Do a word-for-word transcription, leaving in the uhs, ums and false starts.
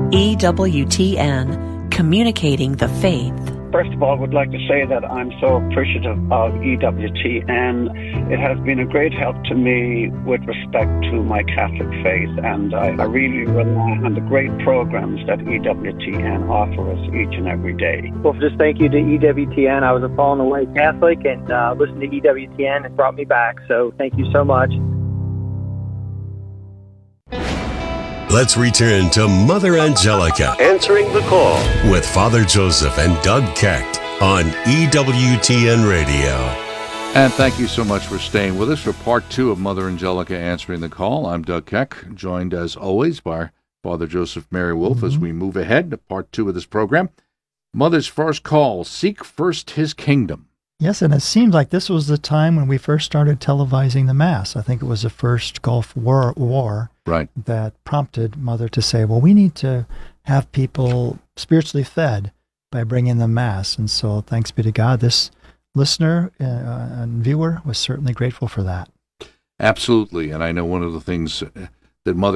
E W T N, communicating the faith. First of all, I would like to say that I'm so appreciative of E W T N. It has been a great help to me with respect to my Catholic faith, and I, I really rely on the great programs that E W T N offer us each and every day. Well, just thank you to E W T N. I was a fallen away Catholic, and uh, listened to E W T N and brought me back, so thank you so much. Let's return to Mother Angelica Answering the Call with Father Joseph and Doug Keck on E W T N Radio. And thank you so much for staying with us for part two of Mother Angelica Answering the Call. I'm Doug Keck, joined as always by Father Joseph Mary Wolf mm-hmm. as we move ahead to part two of this program. Mother's first call, seek first his kingdom. Yes, and it seems like this was the time when we first started televising the Mass. I think it was the first Gulf War, war right. that prompted Mother to say, well, we need to have people spiritually fed by bringing the Mass. And so thanks be to God, this listener uh, and viewer was certainly grateful for that. Absolutely. And I know one of the things that Mother